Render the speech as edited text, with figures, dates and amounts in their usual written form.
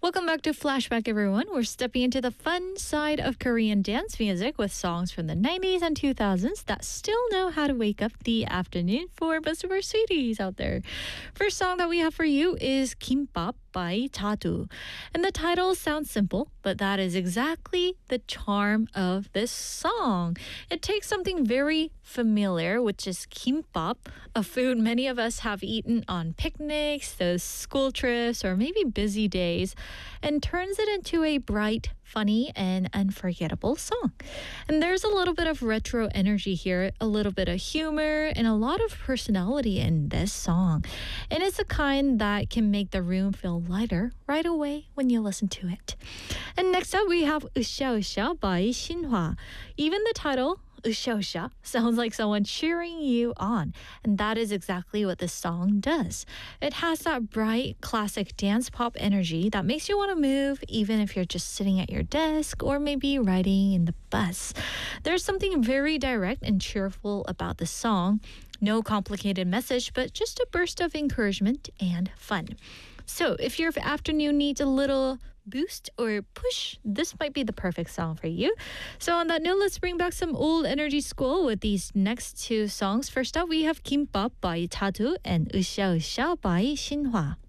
Welcome back to Flashback, everyone. We're stepping into the fun side of Korean dance music with songs from the 90s and 2000s that still know how to wake up the afternoon for most of our sweeties out there. First song that we have for you is Kimbap by Tadu. And the title sounds simple, but that is exactly the charm of this song. It takes something very familiar, which is kimbap, a food many of us have eaten on picnics, those school trips, or maybe busy days, and turns it into a bright, funny, and unforgettable song. And there's a little bit of retro energy here, a little bit of humor, and a lot of personality in this song. And it's the kind that can make the room feel lighter right away when you listen to it. And next up, we have 으쌰 으쌰 by Shinhwa. Even the title, 으쌰 으쌰, sounds like someone cheering you on, and that is exactly what this song does. It has that bright, classic dance pop energy that makes you want to move even if you're just sitting at your desk or maybe riding in the bus. There's something very direct and cheerful about the song. No complicated message, but just a burst of encouragement and fun. So if your afternoon needs a little boost or push, this might be the perfect song for you. So on that note, let's bring back some old energy school with these next two songs. First up, we have Kimbap by Tadu and 으쌰 으쌰 by Shinhwa.